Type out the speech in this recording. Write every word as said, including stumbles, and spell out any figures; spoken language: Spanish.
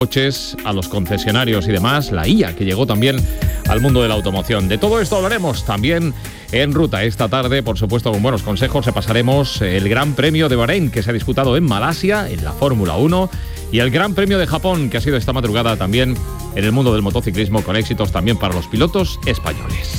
coches, a los concesionarios y demás, la I A que llegó también al mundo de la automoción. De todo esto hablaremos también en Ruta. Esta tarde, por supuesto, con buenos consejos, repasaremos el Gran Premio de Bahrein que se ha disputado en Malasia, en la Fórmula uno, y el Gran Premio de Japón que ha sido esta madrugada también en el mundo del motociclismo, con éxitos también para los pilotos españoles.